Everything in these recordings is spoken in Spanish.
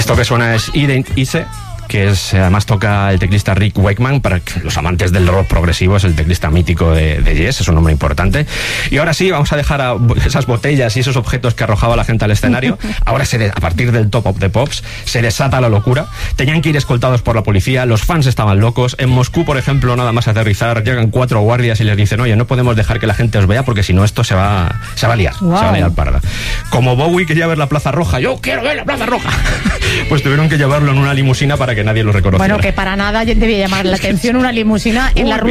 Esto que suena es It Ain't Easy, que además toca el teclista Rick Wakeman. Para los amantes del rock progresivo, es el teclista mítico de Yes, es un nombre importante. Y ahora sí, vamos a dejar a esas botellas y esos objetos que arrojaba la gente al escenario. Ahora, a partir del Top of the Pops, se desata la locura. Tenían que ir escoltados por la policía, los fans estaban locos. En Moscú, por ejemplo, nada más aterrizar, llegan 4 guardias y les dicen: oye, no podemos dejar que la gente os vea porque si no esto se va a liar, wow. Se va a liar parda. Como Bowie quería ver la Plaza Roja, yo quiero ver la Plaza Roja, pues tuvieron que llevarlo en una limusina para que nadie lo reconociera. Bueno, que para nada debía llamar la atención una limusina en la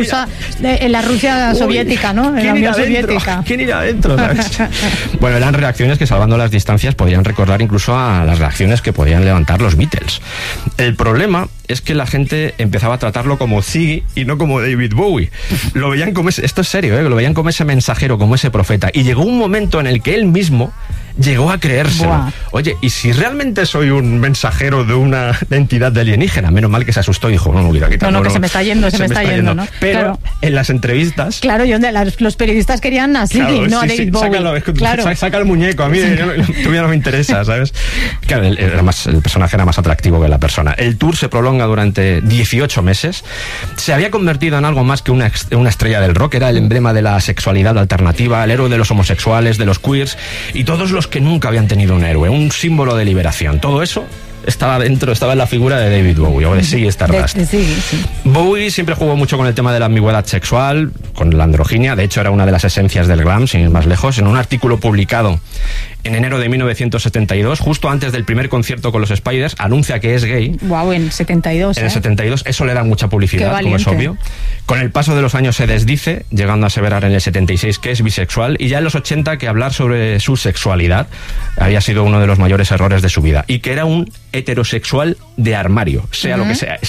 Rusia soviética, ¿no? En la Unión Soviética. ¿Quién irá adentro? ¿Sabes? Bueno, eran reacciones que, salvando las distancias, podían recordar incluso a las reacciones que podían levantar los Beatles. El problema es que la gente empezaba a tratarlo como Ziggy y no como David Bowie. Lo veían como esto es serio, lo veían como ese mensajero, como ese profeta. Y llegó un momento en el que él mismo llegó a creérselo. Buah. Oye, ¿y si realmente soy un mensajero de una entidad alienígena? Menos mal que se asustó y dijo: no, mira, no, que se me está yendo, ¿no? Pero claro, en las entrevistas... Claro, los periodistas querían a Ziggy, no a David Bowie. Saca el muñeco, a mí tú ya no me interesa, ¿sabes? Claro, el personaje era más atractivo que la persona. El tour se prolonga durante 18 meses. Se había convertido en algo más que una estrella del rock. Era el emblema de la sexualidad alternativa, el héroe de los homosexuales, de los queers y todos los que nunca habían tenido un héroe, un símbolo de liberación. Todo eso estaba en la figura de David Bowie, o de Ziggy Stardust. Sí. Bowie siempre jugó mucho con el tema de la ambigüedad sexual, con la androginia. De hecho, era una de las esencias del glam, sin ir más lejos. En un artículo publicado en enero de 1972, justo antes del primer concierto con los Spiders, anuncia que es gay. Wow, en 72. En el 72, eso le da mucha publicidad, como es obvio. Con el paso de los años se desdice, llegando a aseverar en el 76 que es bisexual, y ya en los 80 que hablar sobre su sexualidad había sido uno de los mayores errores de su vida, y que era un heterosexual de armario, sea lo que sea.